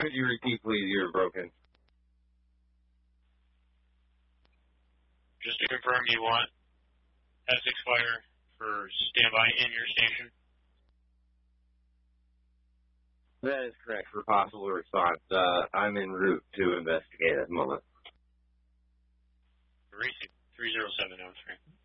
Could you repeat, please? You're broken. Just to confirm, you want Essex Fire for standby in your station? That is correct for possible response. I'm en route to investigate at the moment. Racing 30703.